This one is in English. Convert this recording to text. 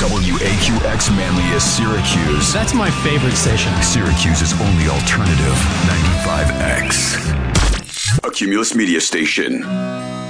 WAQX Manly is Syracuse. That's my favorite station. Syracuse's only alternative, 95X. A Cumulus Media Station.